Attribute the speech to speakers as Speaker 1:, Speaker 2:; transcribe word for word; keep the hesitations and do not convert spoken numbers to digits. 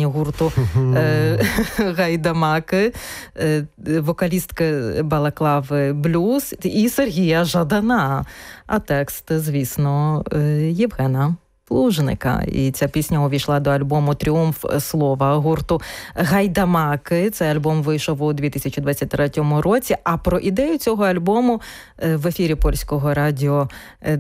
Speaker 1: гурту е, Гайдамаки, е, вокалістки балаклави «Блюз» і Сергія Жадана. А текст, звісно, Євгена Плужника. І ця пісня увійшла до альбому «Тріумф слова» гурту Гайдамаки. Цей альбом вийшов у дві тисячі двадцять третьому році. А про ідею цього альбому в ефірі Польського радіо